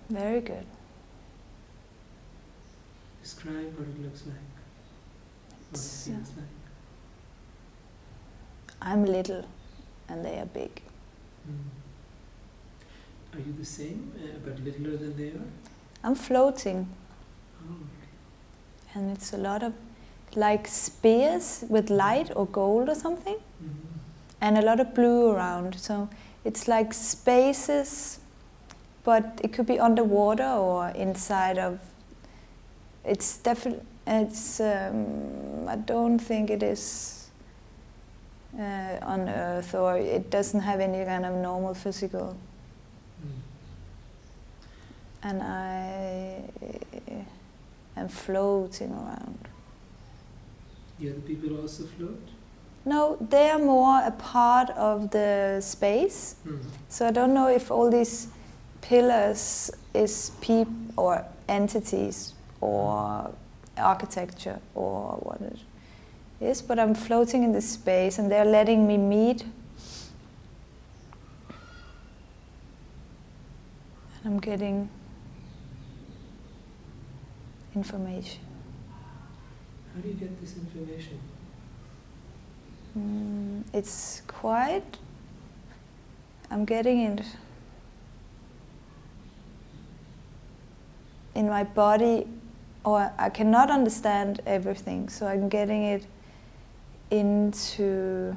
Very good. Describe what it looks like. What it feels like. I'm little and they are big. Are you the same, but littler than they are? I'm floating. Oh. And it's a lot of like spears with light or gold or something. And a lot of blue around. So it's like spaces, but it could be underwater or inside of. It's definitely. I don't think it is on Earth, or it doesn't have any kind of normal physical. And I am floating around. The other people also float? No, they are more a part of the space. So I don't know if all these pillars is or entities or architecture or what it is, but I'm floating in this space and they're letting me meet. And I'm getting information. How do you get this information? It's quiet. I'm getting it in my body, or I cannot understand everything, so I'm getting it into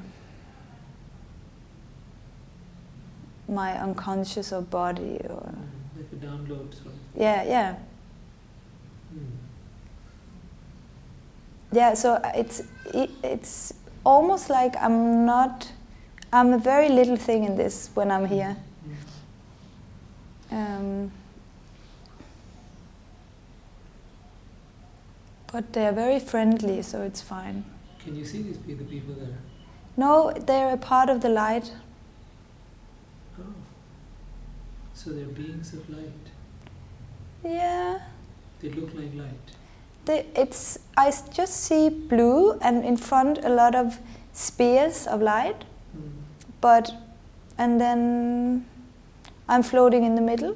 my unconscious or body, or like a download. Sort of. Yeah. Yeah, so it's almost like I'm a very little thing in this when I'm here. But they're very friendly, so it's fine. Can you see the people there? No, they're a part of the light. Oh. So they're beings of light. Yeah. They look like light. I just see blue and in front a lot of spears of light. And then I'm floating in the middle.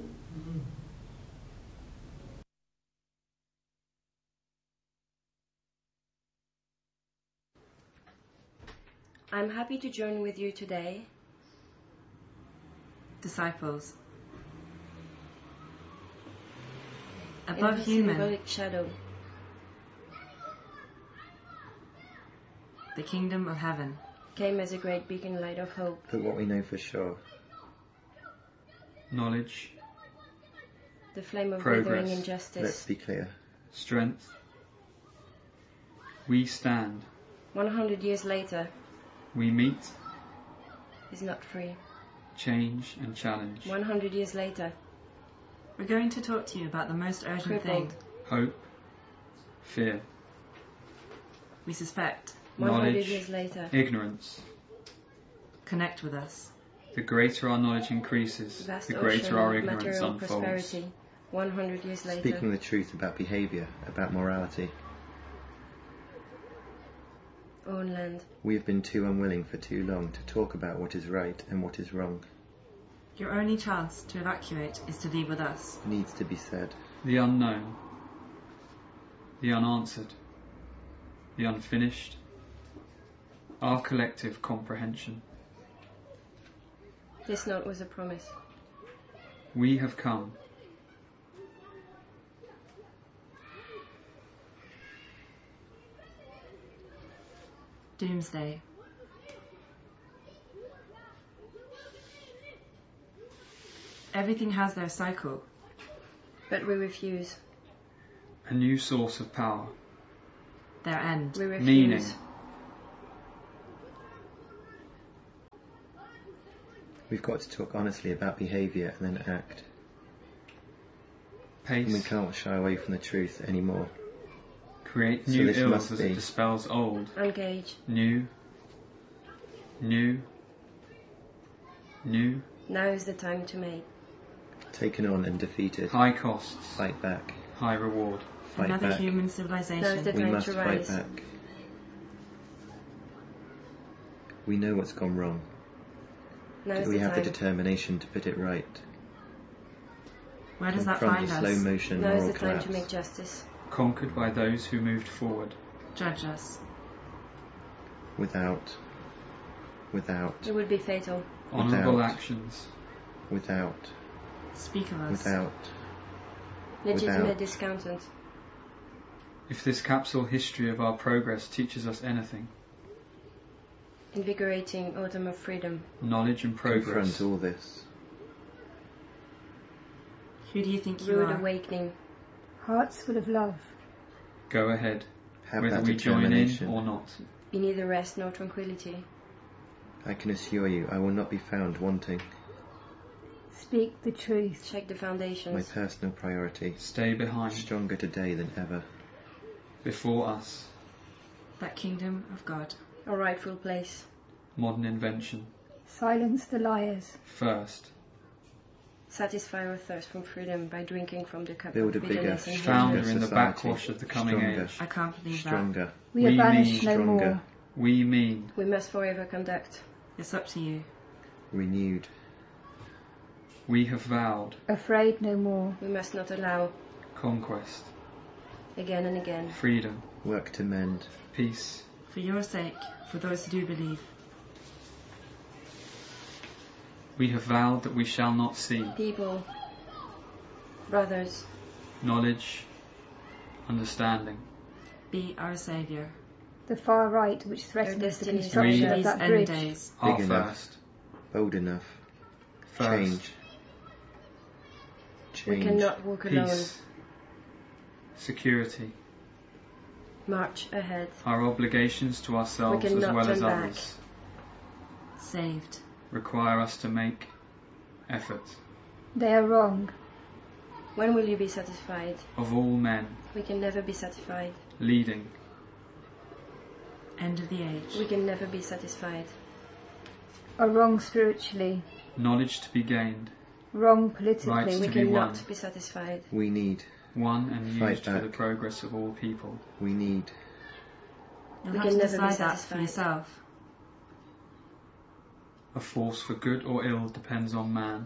I'm happy to join with you today. Disciples. Above human. Symbolic shadow. The kingdom of heaven. Came as a great beacon light of hope. But what we know for sure. Knowledge. The flame of Progress. withering injustice. Let's be clear. Strength. We stand. 100 years later. We meet. Is not free. Change and challenge. 100 years later. We're going to talk to you about the most urgent thing. Hope. Fear. We suspect. 100 years later. Ignorance. Connect with us. The greater our knowledge increases, Vast the greater our ignorance material unfolds. Prosperity. 100 years later. Speaking the truth about behaviour, about morality. Own land. We have been too unwilling for too long to talk about what is right and what is wrong. Your only chance to evacuate is to leave with us. Needs to be said. The unknown. The unanswered. The unfinished. Our collective comprehension. This note was a promise. We have come. Doomsday. Everything has their cycle. But we refuse. A new source of power. Their end. We refuse. Meaning. We've got to talk honestly about behaviour and then act. Pace. And we can't shy away from the truth anymore. Create So new this ills must as be. it dispels old. Engage. New. Now is the time to make. Taken on and defeated. High costs. Fight back. High reward. Fight Another back. human Now is civilization. the We time must to fight rise. back. We know what's gone wrong. Now But is we the have the time. determination to put it right. Where does that Confront find the slow us? motion Now is moral the time collapse. to make justice. Conquered by those who moved forward. Judge us. Without. It would be fatal. Honourable Without. actions. Without. Speak of us. Without. Legitimate Without. discounted. If this capsule history of our progress teaches us anything, Invigorating autumn of freedom. knowledge and progress. Confront all this. Who do you think you Rude are? awakening. Hearts full of love. Go ahead, Have whether that we join in determination. or not. Be neither rest nor tranquility. I can assure you, I will not be found wanting. Speak the truth. Check the My foundations. personal priority. Stay behind, Stronger today than ever. before us, That kingdom of God. A rightful place. modern invention. Silence the liars. First, Satisfy our thirst for freedom by drinking from the cup Build of a bigger, bitterness and stronger hatred. founder in the society. backwash of the coming Stronger. age. I can't believe Stronger. We, We are banished mean no more. stronger. We mean We must forever conduct. that. It's up to you. Renewed. we have vowed Afraid no more. We must not allow, conquest, again and again, freedom, Work to mend. peace, For your sake, for those who do believe. we have vowed that we shall not see people, brothers, knowledge, understanding, Be our saviour. The far right which threatens the destiny is construction We- of These that end bridge. days. our Big enough. first, Bold enough. first, Change. we Change. cannot walk alone. peace, security, March ahead. our obligations to ourselves We as cannot well as turn back. others Saved. require us to make effort. They are wrong. When will you be satisfied? Of all men, We can never be satisfied. leading, End of the age. We can never be satisfied. Are wrong spiritually. knowledge to be gained, Wrong Rights politically. We to be cannot one. be satisfied. We need. one and Fight used for the back. progress of all people. We need. You'll We have can to never be decide that for satisfied. yourself. A force for good or ill depends on man.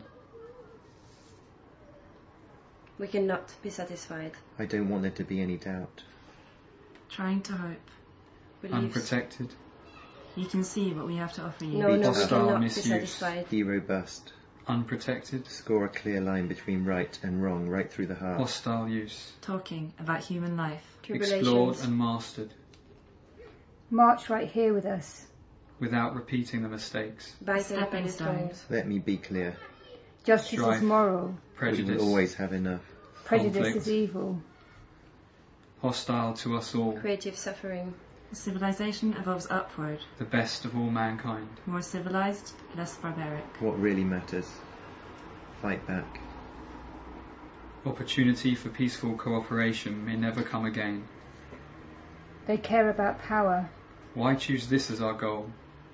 We cannot be satisfied. I don't want there to be any doubt. Trying to hope. Beliefs. Unprotected, You can see what we have to offer you. No, no, we Hostile cannot be misuse. satisfied. Be robust. unprotected, Score a clear line between right and wrong, right through the heart. hostile use, Talking about human life. explored Tribulations. and mastered, March right here with us. without repeating the mistakes, Biting Stepping upon the stone. stones. Let me be clear. Justice Strife. is moral. We prejudice, will always have enough. Prejudice Conflict. is evil. hostile to us all, Creative suffering. Civilization evolves upward. the best of all mankind. More civilized, less barbaric. What really matters. Fight back. Opportunity for peaceful cooperation may never come again. They care about power. Why choose this as our goal?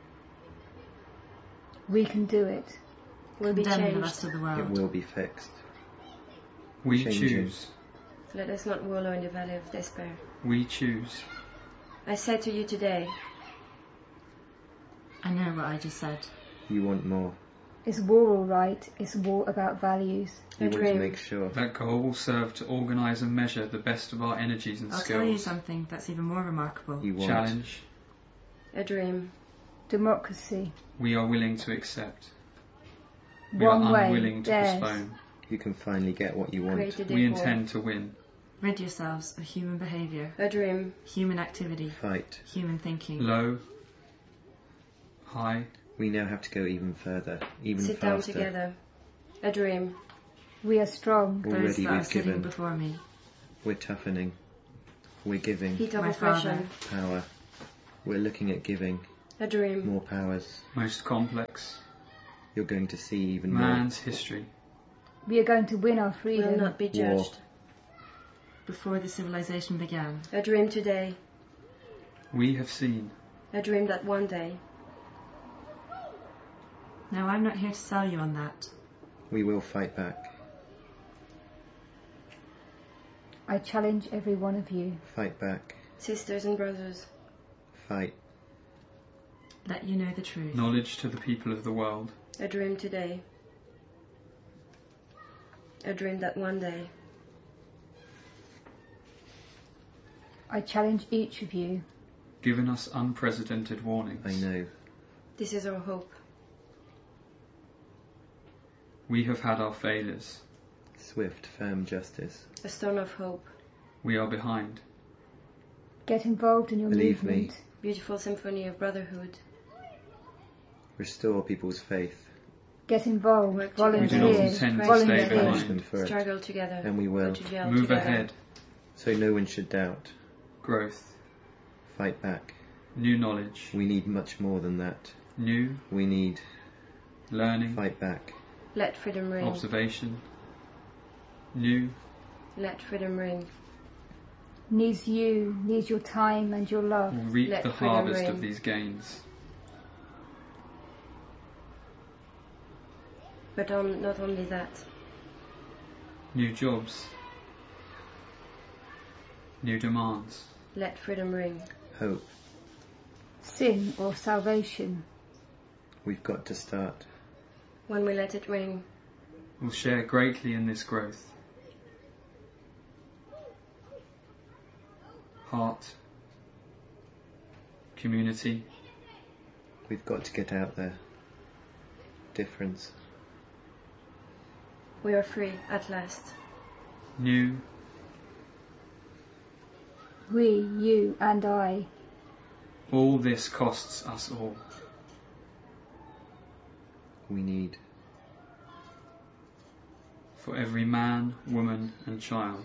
We can do it. Will be Condemn the rest changed. of the It world. will be fixed. We Changing. choose. Let us not wallow in the valley of despair. We choose. I said to you today, I know what I just said. You want more. Is war all right? Is war about values? You A want to dream. make sure. That goal will serve to organise and measure the best of our energies and I'll tell you skills. something that's even more remarkable. You want. Challenge. a dream. Democracy. We are willing to accept. We One are way. unwilling to Theirs. postpone. You can finally get what you want. Created We equal. intend to win. Rid yourselves of human behaviour, A dream. human activity, Fight. human thinking. Low. High. We now have to go even further, even Sit down faster. together. A dream. We are strong. Those Already that are we've sitting given. before me. We're toughening. We're giving Heat of My oppression. power. We're looking at giving A dream. more powers. Most complex. You're going to see even Man's history. We are going to win our Will freedom. not be War. judged. Before the civilization began. A dream today. We have seen. A dream that one day. Now I'm not here to sell you on that. more. We will fight back. I challenge every one of you. Fight back. Sisters and brothers. Fight. Let you know the truth. Knowledge to the people of the world. A dream today. a dream that one day I challenge each of you. given us unprecedented warnings. I know. this is our hope. We have had our failures. Swift, firm justice. A stone of hope. We are behind. Get involved in your Believe me. movement. Beautiful symphony of brotherhood. Restore people's faith. Get involved. Work together. We do not Volunteer. intend to Volunteer. stay Punish behind. them for it. Struggle together. And we will. Go to jail Move together. ahead. So no one should doubt. Growth. Fight back. New knowledge. We need much more than that. New. We need Learning. fight back. Let freedom ring. Observation. New. Let freedom ring. Needs you, needs your time and your love. Will reap Let the freedom harvest ring. of these gains. But not only that. New jobs. New demands. Let freedom ring. Hope. Sin or salvation. We've got to start. When we let it ring, Will share greatly in this growth. Heart. Community. We've got to get out there. Difference. we are free at last. New. We, you and I. All this costs us all. We need. For every man, woman and child.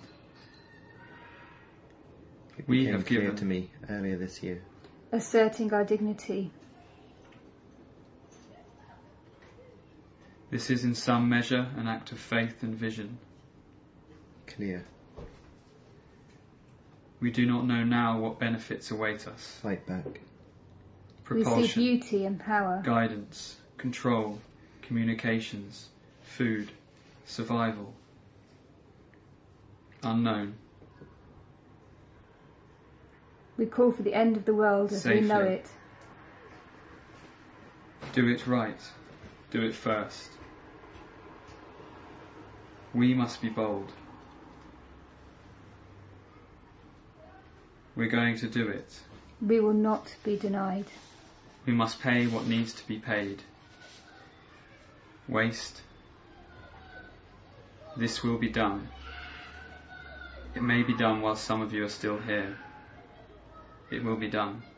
It We became have clear given. to me earlier this year. Asserting our dignity. This is in some measure an act of faith and vision. Clear. We do not know now what benefits await us. Fight back. We see Propulsion, beauty and power. guidance, control, communications, food, survival. Unknown. We call for the end of the world as we know Safely. it. Do it right. Do it first. We must be bold. We're going to do it. We will not be denied. We must pay what needs to be paid. Waste. This will be done. It may be done while some of you are still here. It will be done.